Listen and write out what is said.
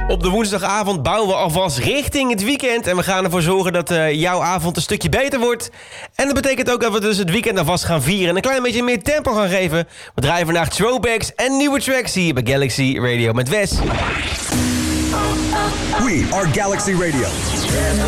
Op de woensdagavond bouwen we alvast richting het weekend. En we gaan ervoor zorgen dat jouw avond een stukje beter wordt. En dat betekent ook dat we dus het weekend alvast gaan vieren. En een klein beetje meer tempo gaan geven. We draaien vandaag throwbacks en nieuwe tracks hier bij Galaxy Radio met Wes. We are Galaxy Radio.